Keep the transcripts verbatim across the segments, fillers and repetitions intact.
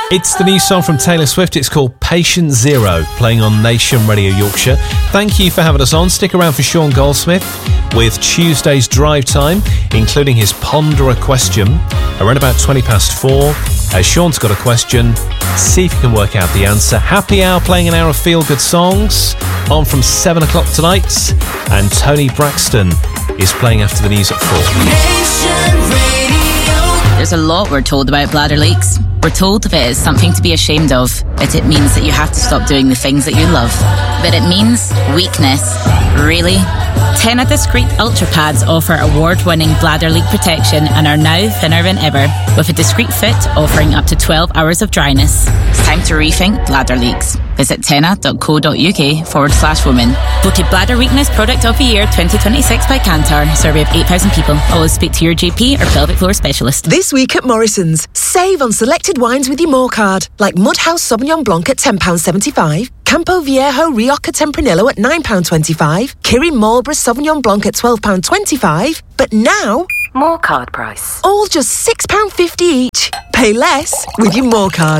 It's the new song from Taylor Swift. It's called Patient Zero, playing on Nation Radio Yorkshire. Thank you for having us on. Stick around for Sean Goldsmith with Tuesday's Drive Time, including his Ponder a Question, around about twenty past four. As Sean's got a question, see if you can work out the answer. Happy Hour, playing an hour of feel-good songs, on from seven o'clock tonight. And Tony Braxton is playing after the news at four. Nation Radio. There's a lot we're told about bladder leaks. We're told if it is something to be ashamed of, but it means that you have to stop doing the things that you love. But it means weakness. Really? Tena Discreet Ultra Pads offer award-winning bladder leak protection and are now thinner than ever, with a discreet fit offering up to twelve hours of dryness. It's time to rethink bladder leaks. Visit tena.co.uk forward slash women. Voted Bladder Weakness Product of the Year twenty twenty-six by Kantar. Survey of eight thousand people. Always speak to your G P or pelvic floor specialist. This week at Morrison's, save on selected wines with your More card, like Mudhouse Sauvignon Blanc at ten pounds seventy-five, Campo Viejo Rioja Tempranillo at nine pounds twenty-five, Kirin Marlborough Sauvignon Blanc at twelve pounds twenty-five, but now, More card price. all just six pounds fifty each. Pay less with your More card.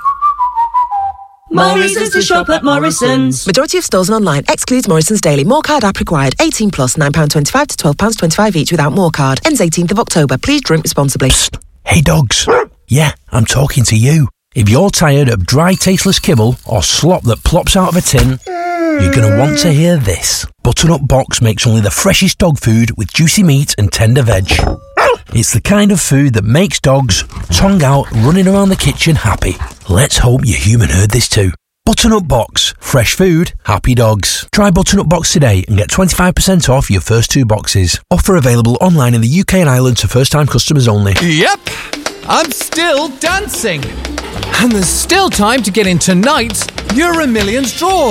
More reasons to shop at Morrison's. Majority of stores and online. Excludes Morrison's Daily. More card app required. eighteen plus, nine pounds twenty-five to twelve pounds twenty-five each without More card. Ends eighteenth of October. Please drink responsibly. Psst. Hey dogs. Yeah, I'm talking to you. If you're tired of dry, tasteless kibble or slop that plops out of a tin, you're going to want to hear this. Butternut Box makes only the freshest dog food with juicy meat and tender veg. It's the kind of food that makes dogs, tongue out, running around the kitchen happy. Let's hope your human heard this too. Butternut Box. Fresh food, happy dogs. Try Butternut Box today and get twenty-five percent off your first two boxes. Offer available online in the U K and Ireland to first-time customers only. Yep, I'm still dancing. And there's still time to get in tonight's Euro Millions draw.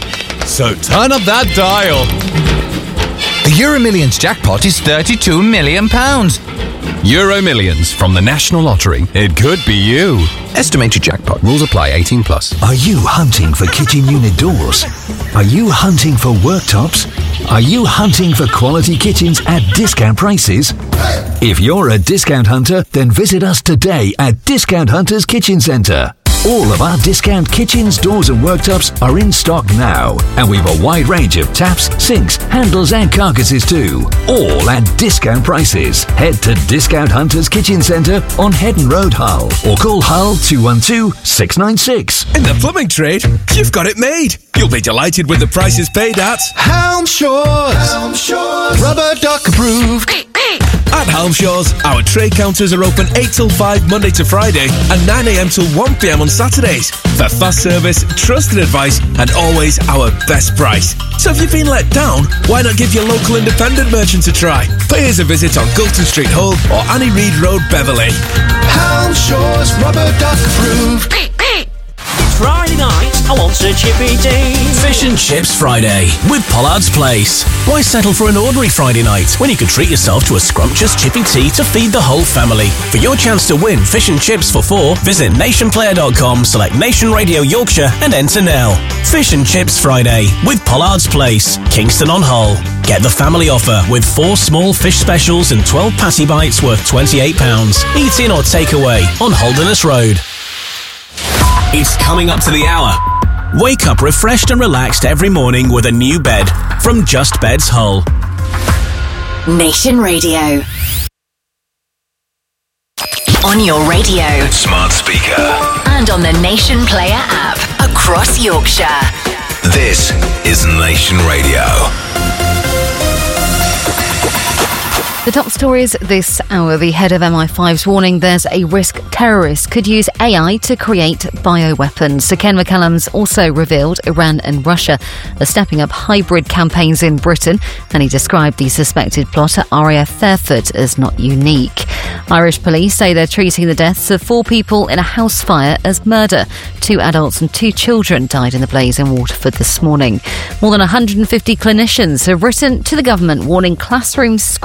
So turn up that dial. The Euro Millions jackpot is thirty-two million pounds. Euro Millions from the National Lottery. It could be you. Estimated jackpot. Rules apply. eighteen plus. Are you hunting for kitchen unit doors? Are you hunting for worktops? Are you hunting for quality kitchens at discount prices? If you're a discount hunter, then visit us today at Discount Hunters Kitchen Centre. All of our discount kitchens, doors and worktops are in stock now, and we've a wide range of taps, sinks, handles and carcasses too, all at discount prices. Head to Discount Hunters Kitchen Centre on Headon Road, Hull, or call Hull two one two, six nine six. In the plumbing trade, you've got it made. You'll be delighted with the prices paid at Helm Shores. Helm Shores. Rubber duck approved. At Helm Shores, our trade counters are open eight till five Monday to Friday and nine a m till one p m on Saturdays. For fast service, trusted advice and always our best price. So if you've been let down, why not give your local independent merchant a try? Pay us a visit on Gulton Street, Hull or Annie Reid Road, Beverley. Helm Shores Rubber duck approved. Friday night, I want a chippy tea. Fish and Chips Friday with Pollard's Place. Why settle for an ordinary Friday night when you could treat yourself to a scrumptious chippy tea to feed the whole family? For your chance to win fish and chips for four, visit nationplayer dot com, select Nation Radio Yorkshire and enter now. Fish and Chips Friday with Pollard's Place, Kingston on Hull. Get the family offer with four small fish specials and twelve patty bites worth twenty-eight pounds. Eat in or take away on Holderness Road. It's coming up to the hour. Wake up refreshed and relaxed every morning with a new bed from Just Beds Hull. Nation Radio. On your radio. Smart speaker. And on the Nation Player app across Yorkshire. This is Nation Radio. The top stories this hour. The head of M I five's warning there's a risk terrorists could use A I to create bioweapons. Sir Ken McCallum's also revealed Iran and Russia are stepping up hybrid campaigns in Britain, and he described the suspected plot at R A F Fairford as not unique. Irish police say they're treating the deaths of four people in a house fire as murder. Two adults and two children died in the blaze in Waterford this morning. More than one hundred fifty clinicians have written to the government warning classroom screens are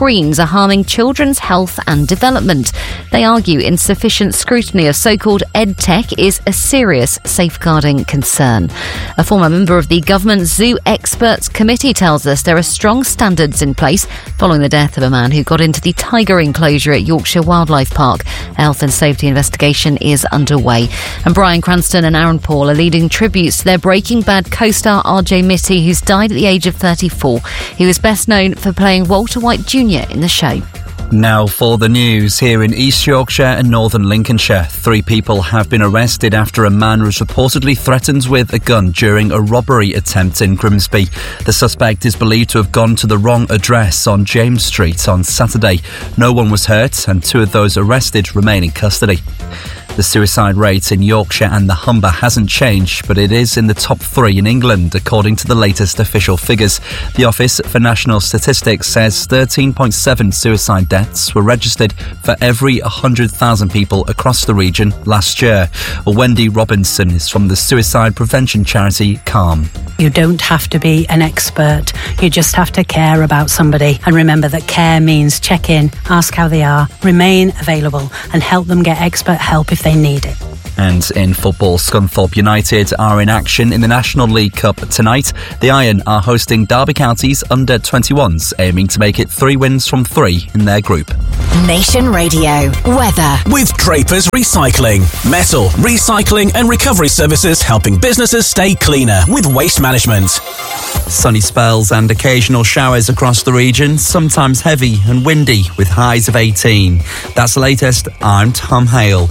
harming children's health and development. They argue insufficient scrutiny of so-called EdTech is a serious safeguarding concern. A former member of the government Zoo Experts Committee tells us there are strong standards in place following the death of a man who got into the tiger enclosure at Yorkshire Wildlife Park. A health and safety investigation is underway. And Bryan Cranston and Aaron Paul are leading tributes to their Breaking Bad co-star R J Mitty, who's died at the age of thirty-four. He was best known for playing Walter White Junior in the show. Now for the news. Here in East Yorkshire and Northern Lincolnshire, three people have been arrested after a man was reportedly threatened with a gun during a robbery attempt in Grimsby. The suspect is believed to have gone to the wrong address on James Street on Saturday. No one was hurt and two of those arrested remain in custody. The suicide rate in Yorkshire and the Humber hasn't changed, but it is in the top three in England, according to the latest official figures. The Office for National Statistics says thirteen point seven suicide deaths were registered for every one hundred thousand people across the region last year. Wendy Robinson is from the suicide prevention charity Calm. You don't have to be an expert. You just have to care about somebody. And remember that care means check in, ask how they are, remain available and help them get expert help if they need it. And in football, Scunthorpe United are in action in the National League Cup tonight. The Iron are hosting Derby County's under twenty-ones, aiming to make it three wins from three in their group. Nation Radio weather with Drapers Recycling, metal recycling and recovery services, helping businesses stay cleaner with waste management. Sunny spells and occasional showers across the region, sometimes heavy and windy with highs of eighteen. That's the latest. I'm Tom Hale.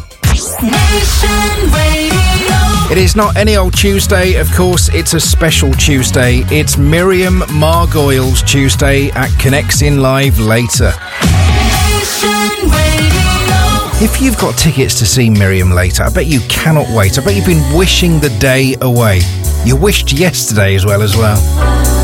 It is not any old Tuesday, of course, it's a special Tuesday. It's Miriam Margoyle's Tuesday at Connecting Live later. If you've got tickets to see Miriam later, I bet you cannot wait. I bet you've been wishing the day away. You wished yesterday as well as well.